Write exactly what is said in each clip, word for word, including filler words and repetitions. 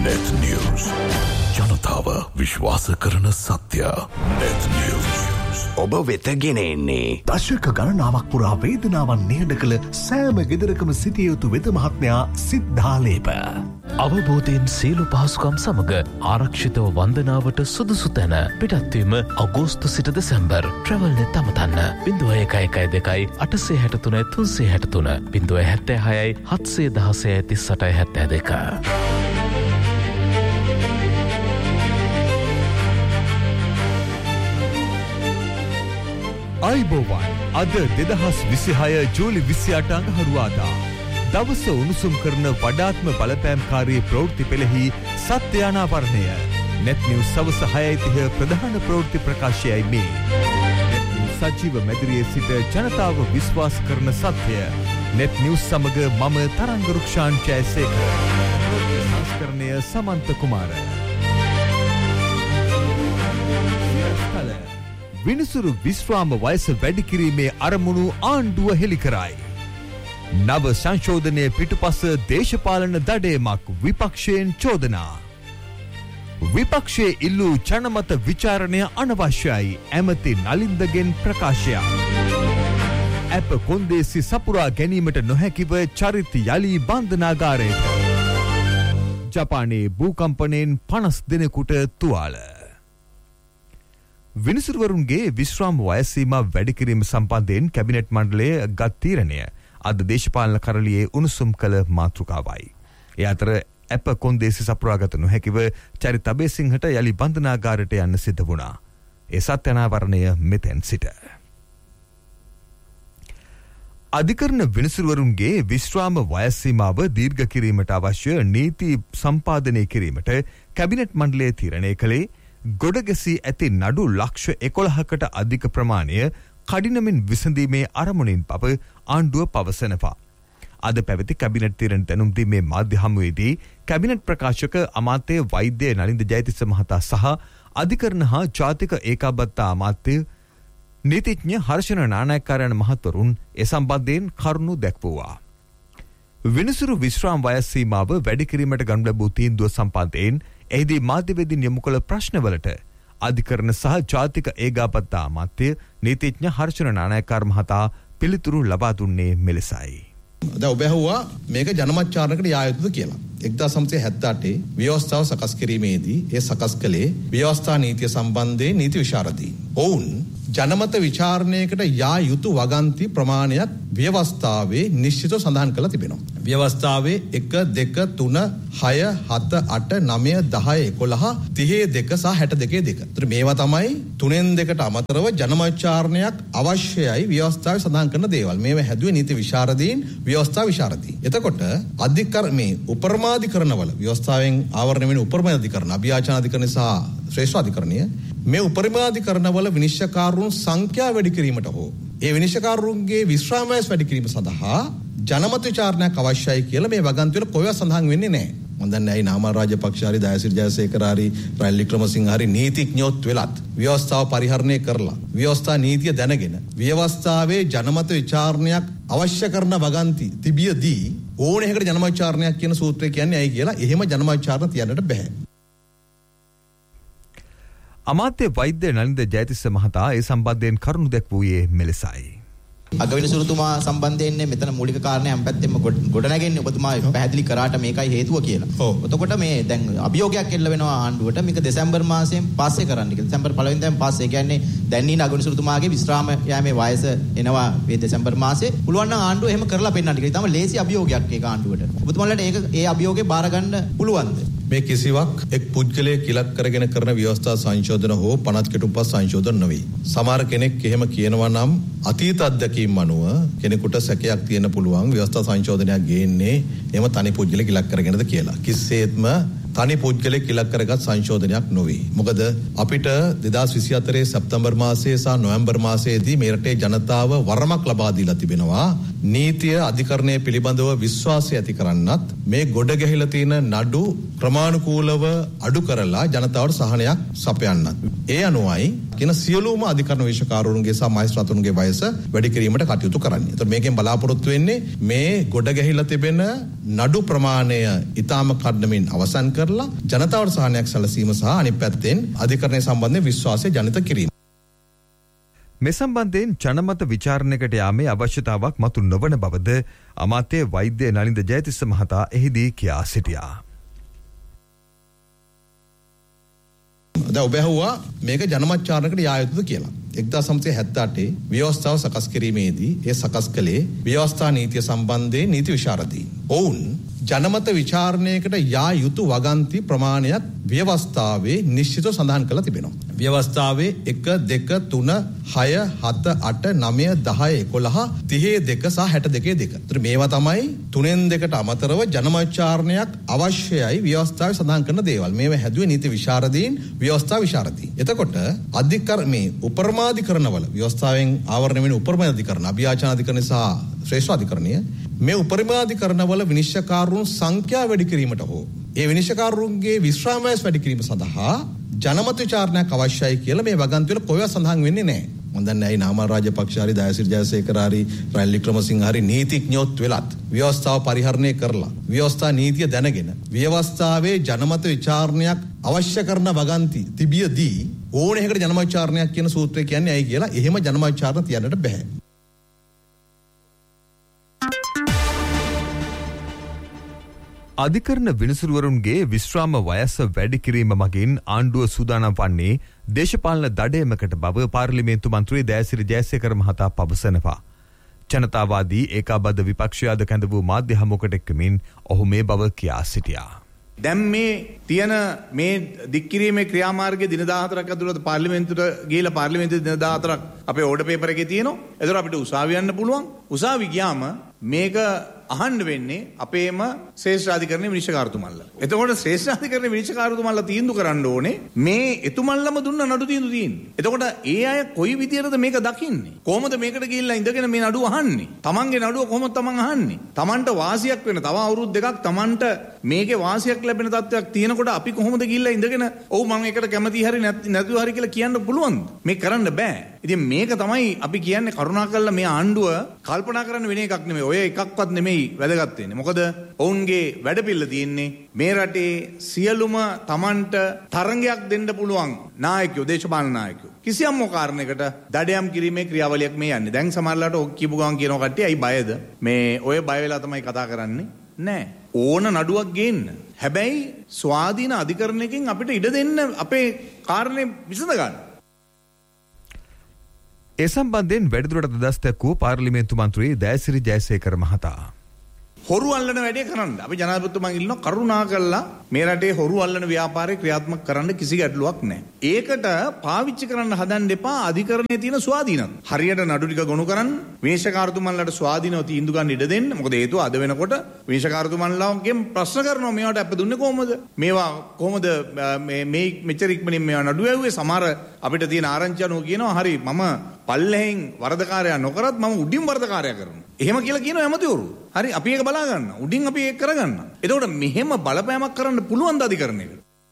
Net News. ජනතාව විශ්වාස කරන සත්‍ය. Net News. ඔබ වෙත ගෙන එන්නේ දශක ගණනාවක් පුරා වේදනාවන් නිහඬ කළ සෑම ගෙදරකම සිටිය යුතු වෙද මහත්මයා සිද්ධාලේප. අවබෝධයෙන් සියලු පහසුකම් සමග ආරක්ෂිතව වන්දනාවට සුදුසු තැන පිටත්වීම අගෝස්තු සිට දෙසැම්බර් ට්‍රැවල්නෙත් අමතන්න බිංදුව එකයි එකයි දෙකයි අටසේ හැට තුනයි තුන්සේ හැට තුන බිංදුව හැත්තෑ හයයි හත්සේ දහසය තිස් අටයි හැත්තෑ දෙක. අයිබෝවන් අද දෙදහස් විසිහය ජූලි විසි අට අඟහරුවාදා දවස උණුසුම් කරන වඩාත්ම බලපෑම්කාරී ප්‍රවෘත්ති පෙළෙහි සත්‍යානාවරණය. net news සවස හයයි තිහ ප්‍රධාන ප්‍රවෘත්ති ප්‍රකාශයයි මේ. net news සජීව මැදිරියේ සිට ජනතාව විශ්වාස කරන සත්‍ය. net news සමග මම තරංග රුක්ෂාන් ජයසේකර. සංස්කරණය සමන්ත කුමාර. විනිසුරු විශ්‍රාම වයස වැඩි කිරීමේ අරමුණු ආණ්ඩුව හෙළි කරයි. නව සංශෝධනය පිටුපස දේශපාලන දඩයමක් විපක්ෂයෙන් චෝදනා. විපක්ෂයේ ඉල්ලූ ජනමත විචාරණය අනවශ්‍යයි ඇමති නලින්දගෙන් ප්‍රකාශයක්. ඇප කොන්දේසි සපුරා ගැනීමට නොහැකිව චරිත යලි බන්ධනාගාරයට. ජපානයේ භූකම්පනයෙන් පනස් දෙනෙකුට තුවාල. විනිසුරුවරුන්ගේ විශ්‍රාම වයසීමා වැඩිකිරීම සම්බන්ධයෙන් කැබිනට් මණ්ඩලය ගත් තීරණය අද දේශපාලන කරළියේ උණුසුම් කළ මාතෘකාවයි. ඒ අතර ඇප කොන්දේසි සපුරාගත නොහැකිව චරිත අබේසිංහට යලි බන්ධනාගාරයට යන්න සිද්ධ වුණා. ඒ සත්‍යනාවරණය මෙතෙන් සිට. අධිකරණ විනිසුරුවරුන්ගේ විශ්‍රාම වයසීමාව දීර්ඝ කිරීමට අවශ්‍ය නීති සම්පාදනය කිරීමට කැබිනට් මණ්ඩලය තීරණය කළේ ගොඩගැසී ඇති නඩු ලක්ෂ එකොළහකට අධික ප්‍රමාණය කඩිනමින් විසඳීමේ අරමුණින් බව ආණ්ඩුව පවසනවා. අද පැවති කැබිනට් තීරණ දැනුම් දීමේ මාධ්‍ය හමුවේදී කැබිනට් ප්‍රකාශක අමාත්‍ය වෛද්‍ය නලින්ද ජයතිස්ස මහතා සහ අධිකරණ හා ජාතික ඒකාබද්ධතා අමාත්‍ය නීතිඥ හර්ෂණ නානායක්කාරයන් මහත්වරුන් ඒ සම්බන්ධයෙන් කරුණු දැක්වුවා. විනිසුරු විශ්‍රාම වයස් සීමාව වැඩි කිරීමට ගනු ලැබූ තීන්දුව සම්බන්ධයෙන් එහිදී මාධ්‍යවේදීන් යොමු කළ ප්‍රශ්නවලට අධිකරණ සහ ජාතික ඒකාබද්ධතා අමාත්‍ය නීතිඥ හර්ෂණ නානායක්කාර මහතා පිළිතුරු ලබා දුන්නේ මෙලෙසයි. දැන් ඔබ ඇහුවා මේක ජනමත්චාරණයකට යා යුතුද කියලා. එක්දාස් නවසිය හැත්තෑ අටේ ව්‍යවස්ථාව සකස් කිරීමේදී ඒ සකස් කළේ ව්‍යවස්ථා නීතිය සම්බන්ධයෙන් නීති විශාරදීන්. ඔවුන් ජනමත විචාරණයකට යා යුතු වගන්ති ප්‍රමාණයක් ව්‍යවස්ථාවේ නිශ්චිතව සඳහන් කරලා තිබෙනවා. ව්‍යවස්ථාවේ එක දෙක තුන හය හත අට නවය දහය එකොළහ තිහ දෙක සහ හැට දෙකේ දෙක. ඒතර මේවා තමයි තුනෙන් දෙකට අමතරව ජනමත්චාරණයක් අවශ්‍යයි ව්‍යවස්ථාවේ සඳහන් කරන දේවල්. මේවා හැදුවේ නීති විශාරදීන් ව්‍යවස්ථා විශාරදීන්. එතකොට අධිකරණයේ උපරිමාධිකරණවල ව්‍යවස්ථාවෙන් ආවරණය වෙන උපරිමාධිකරණ අභියාචනාධිකරණ සහ ශ්‍රේෂ්ඨ අධිකරණය මේ උපරිමාධිකරණවල විනිශ්චයකාරුන් සංඛ්‍යාව වැඩි කිරීමට හෝ ඒ විනිශ්චයකාරුන්ගේ විශ්‍රාම වයස වැඩි කිරීම සඳහා ජනමත විචාරණයක් අවශ්‍යයි කියලා මේ වගන්ති වල කොහෙවත් සඳහන් වෙන්නේ නැහැ. මම දන්නේ ඇයි නාමල් රාජපක්ෂ හරි දයසිරි ජයසේකර හරි රනිල් වික්‍රමසිංහ හරි නීතිඥයොත් වෙලත් ව්‍යවස්ථාව පරිහරණය කරලා ව්‍යවස්ථා නීතිය දැනගෙන ව්‍යවස්ථාවේ ජනමත විචාරණයක් අවශ්‍ය කරන වගන්ති තිබියදී ඕනේ එකකට ජනමත විචාරණයක් කියන සූත්‍රය කියන්නේ ඇයි කියලා එහෙම ජනමත විචාරණ තියන්නට බෑ. අමාත්‍ය වෛද්‍ය නලින්ද ජයතිස්ස මහතා ඒ සම්බන්ධයෙන් කරුණු දැක්වුවේ මෙලෙසයි. අගවිනිසුරුතුමා සම්බන්ධයෙන් මෙතන මූලික කාරණේ හැම පැත්තෙම ගොඩනැගෙන්නේ ඔබතුමා පැහැදිලි කරාට මේකයි හේතුව කියලා. ඔව්. එතකොට මේ දැන් අභියෝගයක් එල්ල වෙනවා ආණ්ඩුවට මේක දෙසැම්බර් මාසයෙන් පස්සේ කරන්න කියලා. දෙසැම්බර් පළවෙනිදාන් පස්සේ කියන්නේ දැන් ඉන්න අගවිනිසුරුතුමාගේ විශ්‍රාම යාමේ වයස එනවා මේ දෙසැම්බර් මාසේ. පුළුවන් නම් ආණ්ඩුව එහෙම කරලා පෙන්නන්න කියලා. ඊටම ලේසි අභියෝගයක් ඒක ආණ්ඩුවට. ඔබතුමාලට ඒක ඒ අභියෝගේ බාර ගන්න පුළුවන්ද? මේ කිසිවක් එක් පුද්ගලයෙක් ඉලක්ක කරගෙන කරන ව්‍යවස්ථා සංශෝධන හෝ පනත් කෙටුම්පත් සංශෝධන නෙවෙයි. සමහර කෙනෙක් එහෙම කියනවා නම් අතීත අත්දැකීම් අනුව කෙනෙකුට සැකයක් තියෙන පුළුවන් ව්‍යවස්ථා සංශෝධනයක් ගේන්නේ එහෙම තනි පුද්ගලයෙක් ඉලක්ක කරගෙනද කියලා. කිසිසේත්ම තනි පුද්ගලයෙක් ඉලක්ක කරගත් සංශෝධනයක් නොවේ. මොකද අපිට දෙදාස් විසි හතරේ සැප්තැම්බර් මාසයේ සහ නොවැම්බර් මාසයේදී මේ රටේ ජනතාව වරමක් ලබා දීලා තිබෙනවා. නීතිය අධිකරණය පිළිබඳව විශ්වාසය ඇති කරන්නත් මේ ගොඩ ගැහිලා තියෙන නඩු ක්‍රමානුකූලව අඩු කරලා ජනතාවට සහනයක් සපයන්නත්. ඒ අනුවයි කියන සියලුම අධිකරණ විශේෂකාරවරුන්ගේ සහ මහේස්ත්‍රාතුන්ගේ වයස වැඩි කිරීමට කටයුතු කරන්නේ. ඒතර මේකෙන් බලාපොරොත්තු වෙන්නේ මේ ගොඩ ගැහිලා තිබෙන නඩු ප්‍රමාණය ඊටාම කඩමින් අවසන් කර කරලා ජනතාවට සහනයක් සැලසීම සහ අනිත් පැත්තෙන් අධිකරණය සම්බන්ධයෙන් විශ්වාසය ජනිත කිරීම. මේ සම්බන්ධයෙන් ජනමත විචාරණයකට යාමේ අවශ්‍යතාවක් මතු නොවන බවද අමාත්‍ය වෛද්‍ය නලින්ද ජයතිස්ස මහතා එහිදී කියා සිටියා. දැන් ඔබ ඇහුවා මේක ජනමත්චාරණයකට යා යුතුද කියලා. එක්දාස් නවසිය හැත්තෑ අටේ ව්‍යවස්ථාව සකස් කිරීමේදී ඒ සකස් කළේ ව්‍යවස්ථා නීතිය සම්බන්ධයෙන් නීති විශාරදීන්. ඔවුන් ජනමත විචාරණයකට යා යුතු වගන්ති ප්‍රමාණයක් ව්‍යවස්ථාවේ නිශ්චිතව සඳහන් කරලා තිබෙනවා. ව්‍යවස්ථාවේ එක දෙක තුන හය හත අට නවය දහය එකොළහ තිහේ දෙක සහ හැට දෙකේ දෙක. ඒතර මේවා තමයි තුනෙන් දෙකට අමතරව ජනමත්චාරණයක් අවශ්‍යයි ව්‍යවස්ථාවේ සඳහන් කරන දේවල්. මේවා හැදුවේ නීති විශාරදීන් ව්‍යවස්ථා විශාරදීන්. එතකොට අධිකරණයේ උපරිමාධිකරණවල ව්‍යවස්ථාවෙන් ආවරණය වෙන උපරිමාධිකරණ අභියාචන අධිකරණ සහ ශ්‍රේෂ්ඨ අධිකරණය මේ උපරිමාධිකරණවල විනිශ්චයකාරුන් සංඛ්‍යාව වැඩි කිරීමට හෝ ඒ විනිශ්චයකාරුන්ගේ විශ්‍රාම වයස වැඩි කිරීම සඳහා ජනමත විචාරණයක් අවශ්‍යයි කියලා මේ වගන්ති වල කොහෙවත් සඳහන් වෙන්නේ නැහැ. මම දන්නේ ඇයි නාමල් රාජපක්ෂ හරි දයාසිරි ජයසේකර හරි රනිල් වික්‍රමසිංහ හරි නීතිඥයොත් වෙලත් ව්‍යවස්ථාව පරිහරණය කරලා ව්‍යවස්ථා නීතිය දැනගෙන ව්‍යවස්ථාවේ ජනමත විචාරණයක් අවශ්‍ය කරන වගන්ති තිබියදී ඕන එකකට ජනමත විචාරණයක් කියන සූත්‍රය කියන්නේ ඇයි කියලා එහෙම ජනමත විචාරණ තියන්නට බෑ. අධිකරණ විනිසුරුවරුන්ගේ විශ්‍රාම වයස වැඩි කිරීම මගින් ආණ්ඩුව සූදානම් වන්නේ දේශපාලන දඩයමකට බව පාර්ලිමේන්තු මන්ත්‍රී දයාසිරි ජයසේකර මහතා පවසනවා. ජනතාවාදී ඒකාබද්ධ විපක්ෂයාද කැඳ වූ මාධ්‍ය හමුවකට එක්වමින් ඔහු මේ බව කියා සිටියා. දැන් මේ තියෙන මේ දික්කිරීමේ ක්‍රියාමාර්ගයේ දින දාහතරක් ඇතුළත පාර්ලිමේන්තුවට ගිහිලා පාර්ලිමේන්තුවේ දින දාහතරක් අපේ ඕඩර් පේපර් එකේ තියෙනවා. ඒතර අපිට උසාවි යන්න පුළුවන්. උසාවි ගියාම මේක අහන්න වෙන්නේ අපේම ශ්‍රේෂ්ඨාධිකරණයේ විනිශ්චයකාරතුමන්ලා. එතකොට ශ්‍රේෂ්ඨාධිකරණයේ විනිශ්චයකාරතුමන්ලා තීන්දුව කරන්න ඕනේ මේ එතුමන්ලම දුන්න නඩු තීන්දුව තියෙන්නේ. එතකොට ඒ අය කොයි විදියටද මේක දකින්නේ? කොහොමද මේකට ගිහිල්ලා ඉඳගෙන මේ නඩුව අහන්නේ? තමන්ගේ නඩුව කොහොමද තමන් අහන්නේ? තමන්ට වාසියක් වෙන තව අවුරුදු දෙකක් තමන්ට මේකේ වාසියක් ලැබෙන තත්ත්වයක් තියෙනකොට අපි කොහොමද ගිහිල්ලා ඉඳගෙන ඔව් මම ඒකට කැමති හරි නැතුව හරි කියලා කියන්න පුළුවන්ද? මේක කරන්න බෑ. ඉතින් මේක තමයි අපි කියන්නේ කරුණාකරලා මේ ආණ්ඩුව කල්පනා කරන්න වෙන එකක් නෙමෙයි. ඔය එකක්වත් නෙමෙයි වැදගත් වෙන්නේ. මොකද ඔවුන්ගේ වැඩපිළිවෙල තියෙන්නේ මේ රටේ සියලුම තමන්ට තරංගයක් දෙන්න පුළුවන් නායකයෝ දේශපාලන නායකයෝ කිසියම් කාරණයකට දඩයම් කිරීමේ ක්‍රියාවලියක් මේ යන්නේ. දැන් සමහරලාට ඔක් කියපු ගමන් කියනවා කට්ටිය අයි බයද? මේ ඔය බය වෙලා තමයි කතා කරන්නේ. නෑ. ඕන නඩුවක් ගේන්න. හැබැයි ස්වාධීන අධිකරණයකින් අපිට ඉඩ දෙන්න අපේ කාරණේ විසඳ ගන්න. ඒ සම්බන්ධයෙන් වැඩිදුරටත් අදහස් දැක්වූ පාර්ලිමේන්තු මන්ත්‍රී දයාසිරි ජයසේකර මහතා හොරු අල්ලන වැඩේ කරන්න. අපි ජනාධිපතිතුමන් ඉල්ලනවා කරුණා කරලා මේ රටේ හොරු අල්ලන ව්‍යාපාරය ක්‍රියාත්මක කරන්න කිසි ගැටලුවක් නැහැ. ඒකට පාවිච්චි කරන්න හදන්න එපා අධිකරණයේ තියෙන ස්වාධීනත්වය. හරියට නඩු ටික ගොනු කරන්න විනිශ්චයකාරතුමන්ලාට ස්වාධීනව තීන්දුව ගන්න ඉඩ දෙන්න. මොකද හේතුව අද වෙනකොට විනිශ්චයකාරතුමන්ලාගෙන් ප්‍රශ්න කරනවා මේවට අප දුන්නේ කොහොමද? මේවා කොහොමද මේ මේ මෙච්චර ඉක්මනින් මේවා නඩු ඇව්වේ? සමහර අපිට තියෙන ආරංචි අනුව කියනවා හරි මම පල්ලෙහෙන් වරදකාරයා නොකරත් මම උඩින් වරදකාරයා කරනවා. එහෙම කියලා කියනවා ඇමතිවරු. හරි අපි ඒක බලා ගන්න. උඩින් අපි ඒක කරගන්න. එතකොට මෙහෙම බලපෑමක් කරන්න පුළුවන් ද අධිකරණයකට?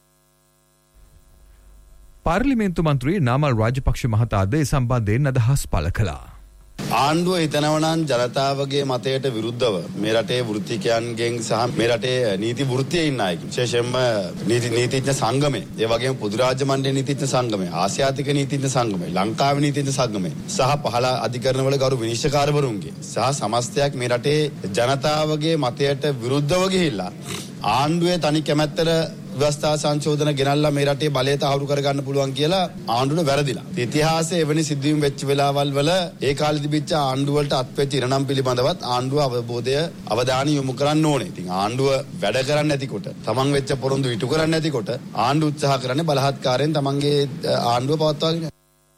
පාර්ලිමේන්තු මන්ත්‍රී නාමල් රාජපක්ෂ මහතාද ඒ සම්බන්ධයෙන් අදහස් පළ කළා. ආණ්ඩුව හිතනවනම් ජනතාවගේ මතයට විරුද්ධව මේ රටේ වෘත්තිකයන්ගෙන් සහ මේ රටේ නීති වෘත්තියේ ඉන්න අය විශේෂයෙන්ම නීති නීතිඥ සංගමය ඒ වගේම පොදු රාජ්‍ය මණ්ඩල නීතිඥ සංගමය ආසියාතික නීතිඥ සංගමය ලංකාවේ නීතිඥ සංගමය සහ පහළ අධිකරණවල ගරු විනිශ්චයකාරවරුන්ගේ සහ සමස්තයක් මේ රටේ ජනතාවගේ මතයට විරුද්ධව ගිහිල්ලා ආණ්ඩුවේ තනි කැමැත්තට ව්‍යවස්ථා සංශෝධන ගෙනල්ලා මේ රටේ බලය තහවුරු කරගන්න පුළුවන් කියලා ආණ්ඩුවට වැරදිලා. ඉතිහාසයේ එවැනි සිදුවීම් වෙච්ච වෙලාවල් වල ඒ කාලේ තිබිච්ච ආණ්ඩුව වලට අත්වෙච්ච ඉරණම් පිළිබඳවත් ආණ්ඩුව අවබෝධය අවධානය යොමු කරන්න ඕනේ. ඉතින් ආණ්ඩුව වැඩ කරන්නේ නැතිකොට, තමන් වෙච්ච පොරොන්දු ඉටු කරන්නේ නැතිකොට ආණ්ඩුව උත්සාහ කරන්නේ බලහත්කාරයෙන් තමන්ගේ ආණ්ඩුව පවත්වාගෙන.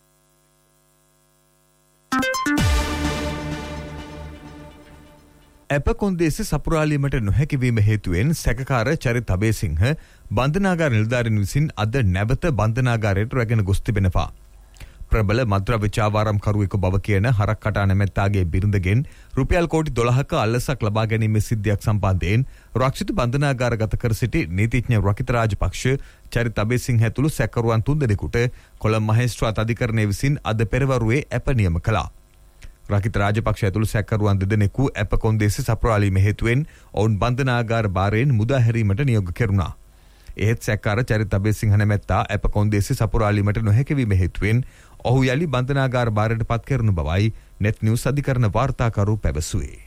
ඇප කොන්දේසි සපුරාලීමට නොහැකිවීම හේතුවෙන් සැකකාර චරිත් අබේසිංහ බන්ධනාගාර නිලධාරීන් විසින් අද නැවත බන්ධනාගාරයට රැගෙන ගොස් තිබෙනවා. ප්‍රබල මද්‍රව්‍ය චාවාරම්කරුවෙකු බව කියන හරක් කටා නැමැත්තාගේ බිරිඳගෙන් රුපියල් කෝටි දොළහක අල්ලසක් ලබා ගැනීමේ සිද්ධියක් සම්බන්ධයෙන් රක්ෂිත බන්ධනාගාරගත කර සිටි නීතිඥ රකිත රාජපක්ෂ චරිත් අබේසිංහ ඇතුළු සැකකරුවන් තුන්දෙනෙකුට කොළඹ මහේස්ත්‍රාත් අධිකරණය විසින් අද පෙරවරුවේ ඇප නියම කළා. රකිත රාජපක්ෂ ඇතුළු සැකකරුවන් දෙදෙනෙකු ඇප කොන්දේසි සපුරාලීම හේතුවෙන් ඔවුන් බන්ධනාගාර භාරයෙන් මුදා හැරීමට නියෝග කෙරුණා. එහෙත් සැකකාර චරිත අබේසිංහ නැමැත්තා අප කොන්දේසි සපුරාලීමට නොහැකි වීම හේතුවෙන් ඔහු යලි බන්ධනාගාර භාරයට පත් කරනු බවයි net news අධිකරණ වාර්තාකරු පැවසුවේ.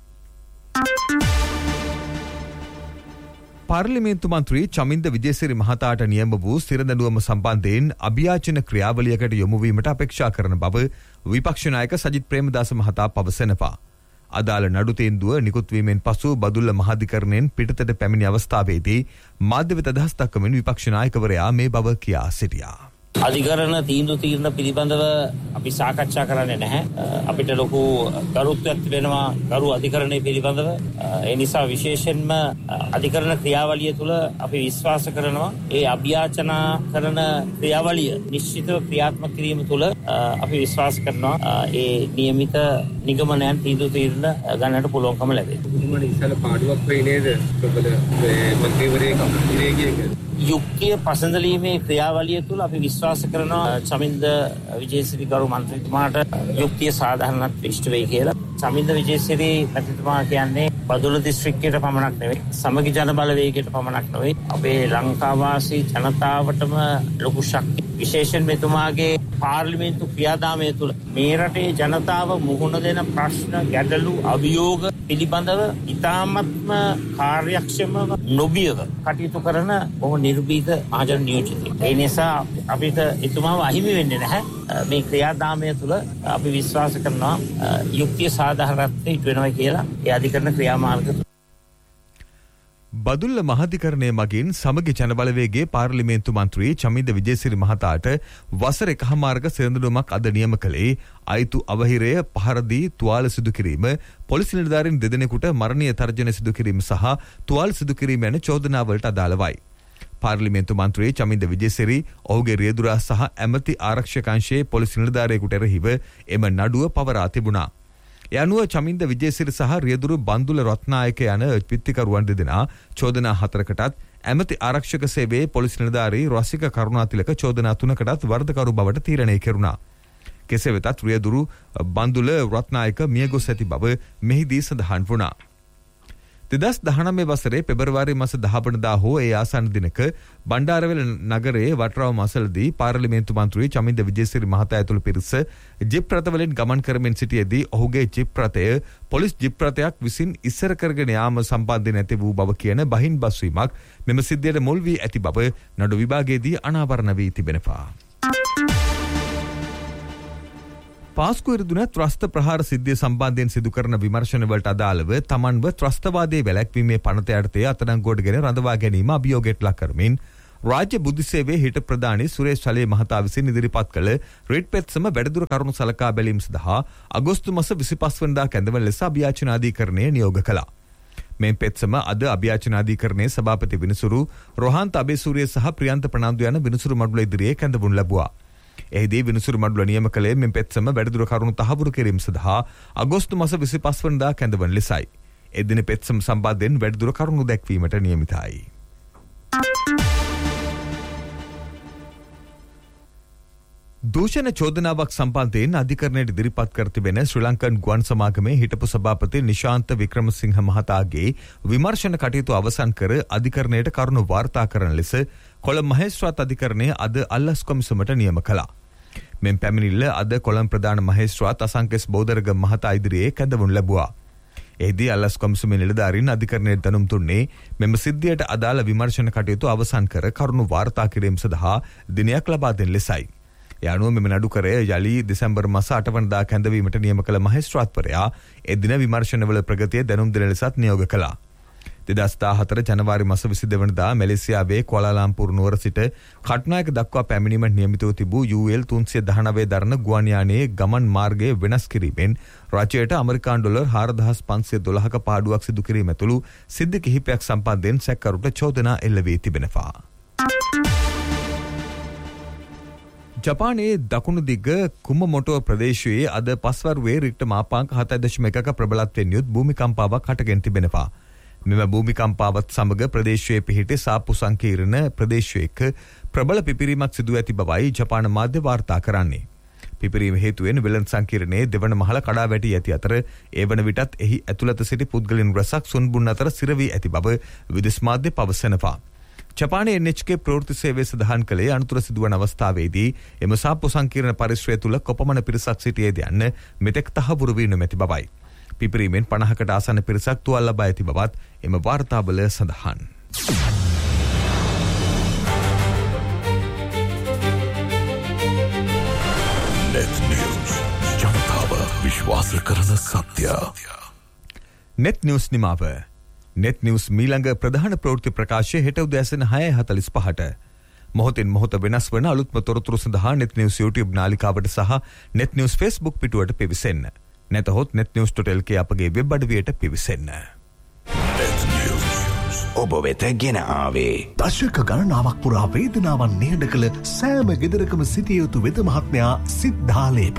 පාර්ලිමේන්තු මන්ත්‍රී චමින්ද විජේසිරි මහතාට නියම වූ සිරදඬුවම සම්බන්ධයෙන් අභියාචන ක්‍රියාවලියකට යොමු වීමට අපේක්ෂා කරන බව විපක්ෂ නායක සජිත් ප්‍රේමදාස මහතා පවසනවා. අදාළ නඩු තීන්දුව නිකුත් වීමෙන් පසු බදුල්ල මහාධිකරණයෙන් පිටතට පැමිණි අවස්ථාවේදී මාධ්‍ය වෙත අදහස් දක්වමින් විපක්ෂ නායකවරයා මේ බව කියා සිටියා. අධිකරණ තීන්දුව තීරණ පිළිබඳව අපි සාකච්ඡා කරන්නේ නැහැ. අපිට ලොකු ගරුත්වයක් තිබෙනවා ගරු අධිකරණයේ පිළිබඳව. ඒ නිසා විශේෂයෙන්ම අධිකරණ ක්‍රියාවලිය තුළ අපි විශ්වාස කරනවා ඒ අභියාචන කරන ක්‍රියාවලිය නිශ්චිතව ක්‍රියාත්මක කිරීම තුළ අපි විශ්වාස කරනවා ඒ නියමිත නිගමනයන් තීන්දුව තීරණ ගන්නට පුළුවන්කම ලැබේ. මොන ඉස්සල පාඩුවක් වෙයි නේද? ප්‍රබල මන්ත්‍රීවරයෙක් අපිට යුක්තිය පසඳලීමේ ක්‍රියාවලිය තුළ අපි විශ්වාස කරනවා චමින්ද විජේසිරි ගරු මන්ත්‍රීතුමාට යුක්තිය සාධාරණත්වයට ඉෂ්ට වෙයි කියලා. චමින්ද විජේසිරි මන්ත්‍රීතුමා කියන්නේ බදුල්ල දිස්ත්‍රික්කයට පමණක් නෙවෙයි සමගි ජන බලවේගයට පමණක් නෙවෙයි අපේ ලංකාවාසී ජනතාවටම ලොකු ශක්තිය විශේෂයෙන් මෙතුමාගේ පාර්ලිමේන්තු ක්‍රියාදාමය තුළ මේ රටේ ජනතාව මුහුණ දෙන ප්‍රශ්න ගැටලු අභියෝග පිළිබඳව ඉතාමත්ම කාර්යක්ෂමව නොබියව කටයුතු කරන බොහොම නිර්භීත මහජන නියෝජිතයෙක්. ඒ නිසා අපිට එතුමාව අහිමි වෙන්නේ නැහැ. මේ ක්‍රියාදාමය තුළ අපි විශ්වාස කරනවා යුක්තිය සාධාරණත්වයට ඉටු වෙනවා කියලා ඒ අධිකරණ ක්‍රියාමාර්ග බදුල්ල මහාධිකරණය මගින් සමගි ජනබලවේගයේ පාර්ලිමේන්තු මන්ත්‍රී චමින්ද විජේසිරි මහතාට වසර එකහමාරක සිරදඬුවමක් අද නියම කළේ අයිතු අවහිරය පහර දී තුවාල සිදු කිරීම පොලිස් නිලධාරීන් දෙදෙනෙකුට මරණීය තර්ජන සිදු කිරීම සහ තුවාල සිදු කිරීම යන චෝදනාවලට අදාළවයි. පාර්ලිමේන්තු මන්ත්‍රී චමින්ද විජේසිරි ඔහුගේ රියදුරා සහ ඇමති ආරක්ෂක අංශයේ පොලිස් නිලධාරියෙකුට එරෙහිව එම නඩුව පවරා තිබුණා. ඒ අනුව චමින්ද විජේසිරි සහ රියදුරු බන්දුල රත්නායක යන පිත්තිකරුවන් දෙදෙනා චෝදනා හතරකටත් ඇමති ආරක්ෂක සේවයේ පොලිස් නිලධාරී රසික කරුණාතිලක චෝදනා තුනකටත් වරදකරු බවට තීරණය කෙරුණා. කෙසේ වෙතත් රියදුරු බන්දුල රත්නායක මියගොස් ඇති බව මෙහිදී සඳහන් වුණා. දෙදස් දහනවය වසරේ පෙබරවාරි මාස දහ වෙනිදා හෝ ඒ ආසන්න දිනක බණ්ඩාරවැල නගරයේ වටරව මසලදී පාර්ලිමේන්තු මන්ත්‍රී චමින්ද විජේසිරි මහතා ඇතුළු පිරිස ජිප් රථවලින් ගමන් කරමින් සිටියේදී ඔහුගේ ජිප් රථය පොලිස් ජිප් රථයක් විසින් ඉස්සර කරගෙන යාම සම්බන්ධයෙන් ඇති වූ බව කියන බහින් බස්වීමක් මෙම සිද්ධියට මුල් වී ඇති බව නඩු විභාගයේදී අනාවරණ වී තිබෙනවා. පාස්කු ඉරදුන ත්‍රස්ත ප්‍රහාර සිද්ධිය සම්බන්ධයෙන් සිදු කරන විමර්ශනවලට අදාළව තමන්ව ත්‍රස්තවාදයේ වැළැක්වීමේ පනත යටතේ අත්අඩංගුවට ගෙන රඳවා ගැනීම අභියෝගයට ලක් කරමින් රාජ්‍ය බුද්ධි සේවයේ හිට ප්‍රධානී සුරේෂ් චලේ මහතා විසින් ඉදිරිපත් කළ රිට් පෙත්සම වැඩිදුර කරුණු සලකා බැලීම සඳහා අගෝස්තු මාස විසිපස් වෙනිදා කැඳවන ලෙස අභියාචනාධිකරණය නියෝග කළා. මේ පෙත්සම අද අභියාචනාධිකරණයේ සභාපති විනිසුරු රොහන්ත අබේසූරිය සහ ප්‍රියන්ත ප්‍රනාන්දු යන විනිසුරු මඩුල ඉදිරියේ කැඳවුම් ලැබුවා. එහිදී විනිසුරු මඩුල නියම කළේ මෙම පෙත්සම වැඩිදුර කරුණු තහවුරු කිරීම සඳහා අගෝස්තු මාස විසිපස් වෙනිදා කැඳවන ලෙසයි. එදින පෙත්සම සම්බන්ධයෙන් වැඩිදුර කරුණු දැක්වීමට නියමිතයි. දූෂණ චෝදනාවක් සම්බන්ධයෙන් අධිකරණයට ඉදිරිපත් කර තිබෙන ශ්‍රී ලංකන් ගුවන් සමාගමේ හිටපු සභාපති නිශාන්ත වික්‍රමසිංහ මහතාගේ විමර්ශන කටයුතු අවසන් කර අධිකරණයට කරුණු වාර්තා කරන ලෙස කොළඹ මහේස්ත්‍රාත් අධිකරණය අද අල්ලස් කොමිසමට නියම කළා. මෙම පැමිණිල්ල අද කොළඹ ප්‍රධාන මහේස්ත්‍රාත් අසංකෙස් බෝධරගම මහතා ඉදිරියේ කැඳවුම් ලැබුවා. එහිදී අල්ලස් කොමිසමේ නිලධාරීන් අධිකරණයට දැනුම් දුන්නේ මෙම සිද්ධියට අදාළ විමර්ශන කටයුතු අවසන් කර කරුණු වාර්තා කිරීම සඳහා දිනයක් ලබා දෙන ලෙසයි. ඒ අනුව මෙම නඩුකරය යලි දෙසැම්බර් මාස අට වෙනිදා කැඳවීමට නියම කළ මහේස්ත්‍රාත්වරයා එදින විමර්ශනවල ප්‍රගතිය දැනුම් දෙන ලෙසත් නියෝග කළා. දෙදස් දාහතර ජනවාරි මාස විසි දෙවනිදා මැලේසියාවේ කුවාලාලම්පුර නුවර සිට කට්නායක දක්වා පැමිණීමට නියමිතව තිබූ යූ එල් තුන්සිය දහනවය දරන ගුවන් යානයේ ගමන් මාර්ගය වෙනස් කිරීමෙන් රජයට ඇමරිකානු ඩොලර් හාරදහස් පන්සිය දොළහක පාඩුවක් සිදු කිරීම ඇතුළු සිද්ධි කිහිපයක් සම්බන්ධයෙන් සැකකරුට චෝදනා එල්ල වී තිබෙනවා. ජපානයේ දකුණු දිග කුමමොටෝ ප්‍රදේශයේ අද පස්වරුවේ රික්ටර් මාපාංක හතයි දශම එකක ප්‍රබලත්වයෙන් යුත් භූමිකම්පාවක් හටගෙන තිබෙනවා. මෙම භූමිකම්පාවත් සමග ප්‍රදේශයේ පිහිටි සාප්පු සංකීර්ණ ප්‍රදේශයක ප්‍රබල පිපිරීමක් සිදු ඇති බවයි ජපාන මාධ්‍ය වාර්තා කරන්නේ. පිපිරීම හේතුවෙන් වෙළඳ සංකීර්ණයේ දෙවන මහල කඩා වැටි ඇති අතර ඒ වන විටත් එහි ඇතුළත සිටි පුද්ගලයන් රැසක් සුන්බුන් අතර සිර වී ඇති බව විදේශ මාධ්‍ය පවසනවා. ජපානයේ එන් එච් කේ ප්‍රවෘත්ති සේවය සඳහන් කළේ අනතුර සිදුවන අවස්ථාවේදී එම සාප්පු සංකීර්ණ පරිශ්‍රය තුළ කොපමණ පිරිසක් සිටියේද යන්න මෙතෙක් තහවුරු වී නොමැති බවයි. පිපිරීමෙන් පනහකට ආසන්න පිරිසක් තුවාල ලබා ඇති බවත් එම වාර්තාවල සඳහන්. net news ජනතාව විශ්වාස කරන සත්‍ය. net news නිමාව. net news මීළඟ ප්‍රධාන ප්‍රවෘත්ති ප්‍රකාශය හෙට උදෑසන හය හතළිස් පහට. මොහොතින් මොහොත වෙනස් වන අලුත්ම තොරතුරු සඳහා net news YouTube නාලිකාවට සහ net news Facebook පිටුවට පිවිසෙන්න. නැතහොත් net news dot l k අපගේ වෙබ් අඩවියට පිවිසෙන්න. ඔබ වෙත ගෙන ආවේ දශක ගණනාවක් පුරා වේදනාවන් නිහඬ කළ සෑම ගෙදරකම සිටිය යුතු වෙද මහත්මයා සිද්ධාලේප.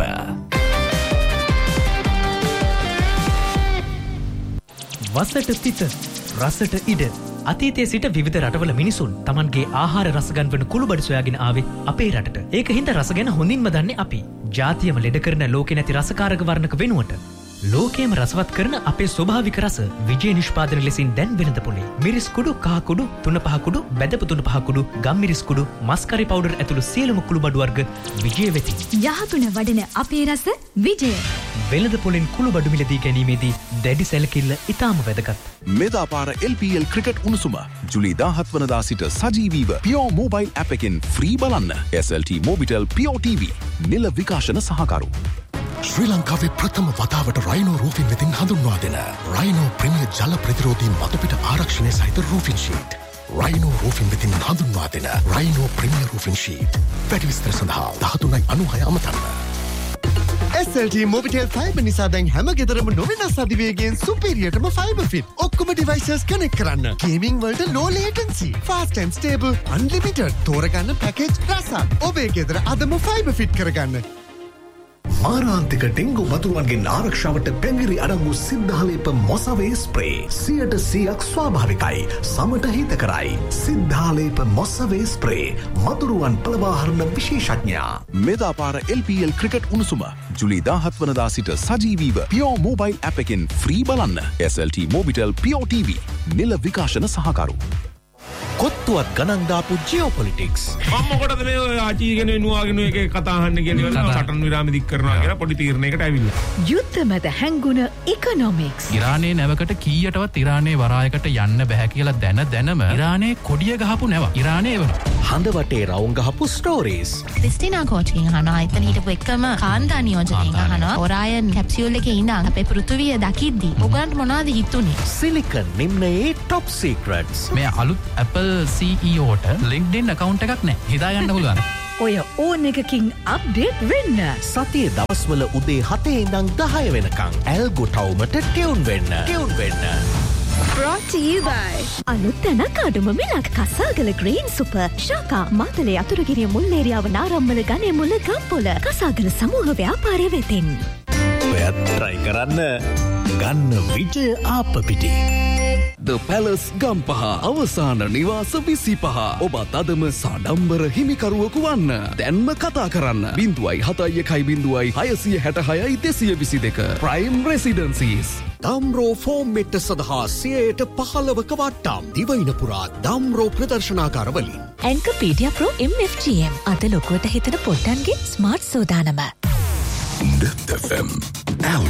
වසට තිත රසට ඉඩ අතීතයේ සිට විවිධ රටවල මිනිසුන් තමන්ගේ ආහාර රස ගන්වන කුළුබඩු සොයාගෙන ආවේ අපේ රටට. ඒක හින්දා රස ගැන හොඳින්ම දන්නේ අපි. ජාතියම ලෙඩ කරන ලෝකේ නැති රසකාරක වර්ණක වෙනුවට ලෝකයේම රසවත් කරන අපේ ස්වභාවික රස විජය නිෂ්පාදන ලෙසින් දැන් වෙනද පොලේ. මිරිස් කුඩු, කහ කුඩු, තුන පහ කුඩු, බැදපු තුන පහ කුඩු, ගම්මිරිස් කුඩු, මස්කරි පවුඩර් ඇතුළු සියලුම කුළුබඩු වර්ග විජය වෙතින්. යහතුන වඩන අපේ රස විජය. වෙළඳ පොලෙන් කුළුබඩු මිලදී ගැනීමේදී දැඩි සැලකිල්ල ඉතාම වැදගත්. මෙදා පාර එල් පී එල් ක්‍රිකට් උණුසුම ජුලි දාහත් වනදා සිට සජීවීව පියෝ මොබයිල් ඇප් එකෙන් ෆ්‍රී බලන්න. එස් එල් ටී මොබිටෙල් පියෝ ටීවී නිල විකාශන සහකරු. ශ්‍රී ලංකාවේ ප්‍රථම වතාවට රයිනෝ රූෆින් වෙතින් හඳුන්වා දෙන රයිනෝ ප්‍රමිය ජල ප්‍රතිරෝධී මතුපිට ආරක්ෂණය සහිත රූෆින් ෂීට්. රයිනෝ රූෆින් වෙතින් හඳුන්වා දෙන රයිනෝ ප්‍රමිය රූෆින් ෂීට්. වැඩි විස්තර සඳහා දහතුනයි අනූහය අමතන්න. S L T Mobitel fibre නිසා දැන් හැම ගෙදරම නොවෙනස් අධිවේගයෙන් සුපීරියර්ටම ෆයිබර් ෆිට. ඔක්කොම ඩිවයිසස් කනෙක්ට් කරන්න. ගේමින් වලට low latency, fast and stable, unlimited. තෝරගන්න පැකේජ් රසක්. ඔබේ ගෙදර අදම ෆයිබර් ෆිට කරගන්න. මාරාන්තික ඩෙංගු මතුරුවන්ගෙන් ආරක්ෂාවට පැඟිරි අඩංගු සිද්ධාලේප මොසවේ ස්ප්‍රේ සියයට සියයක් ස්වාභාවිකයි සමට හිතකරයි. සිද්ධාලේප මොසවේ ස්ප්‍රේ මතුරුවන් පළවාහරණ විශේෂඥයා. මෙදා පාර එල් පී එල් ක්‍රිකට් උණුසුම ජුලි දාහත් වනදා සිට සජීවීව පියෝ මොබයිල් ඇප් එකෙන් ෆ්‍රී බලන්න. එස් එල් ටී මොබිටෙල් පියෝ ටීවී නිල විකාශන සහකරු. කොත්තුවත් ගණන් දාපු ජියෝපොලිටික්ස්. මම මොකටද මේ ආචීගෙන නුවාගෙන එක කතා අහන්න කියලා සටන් විරාම දික් කරනවා කියලා පොඩි තීරණයකට ඇවිල්ලා. යුද්ධ මැද හැංගුණ ඉකොනොමික්ස්. ඉරානයේ නැවකට කීයටවත් ඉරානයේ වරායකට යන්න බෑ කියලා දැන දැනම ඉරානයේ කොඩිය ගහපු නැව. ඉරානයේ වෙනවා. හඳ වටේ රවුම් ගහපු ස්ටෝරීස්. ක්‍රිස්ටිනා කෝච්කින් අහනවා. එතන හිටපු එකම කාන්තා නියෝජකයන් අහනවා. ඔරායන් කැප්සියුල් එකේ ඉඳන් අපේ පෘථුවිය දකිද්දි ඔයගන්ට මොනවද හිතුනේ? Silicon නිම්නයේ top සීක්‍රට්ස්. මේ අලුත් Apple සී ඊ ඕට LinkedIn account එකක් නැහැ. හිතා ගන්න පුළුවන්. ඔය ඕන එකකින් අප්ඩේට් වෙන්න. සතියේ දවස්වල උදේ හතේ ඉඳන් දහය වෙනකන් ඇල්ගෝ ටවුමට ටියුන් වෙන්න. ටියුන් වෙන්න. Brought to you by අලුත් තැනක් අඩුම මිලක් කසාගල ග්‍රීන් සුපර් ශාකා මාතලේ අතුරුගිරිය මුල්ලේරියාව නාරම්මල ගනේ මුල්ල ගම්පොල කසාගල සමූහ ව්‍යාපාරය වෙතින්. ඔයත් try කරන්න ගන්න විජය ආප්පිටි. The Palace ගම්පහ අවසාන නිවාස විසිපහ. ඔබත් අදම සඩම්බර හිමිකරුවකු වන්න. දැන්ම කතා කරන්න බිංදුවයි හතයි එකයි බිංදුවයි හයසිය හැට හයයි දෙසිය විසි දෙක. Prime Residencies. දම්රෝ ෆෝම් මෙට්ට සඳහා සියයට පහළවක වට්ටම් දිවයින පුරා දම්රෝ ප්‍රදර්ශනාකාරවලින්. Encyclopedia Pro එම් එෆ් ජී එම් අද ලොකුවට හිතන පොට්ටන්ගේ ස්මාර්ට් සෝදානම. net F M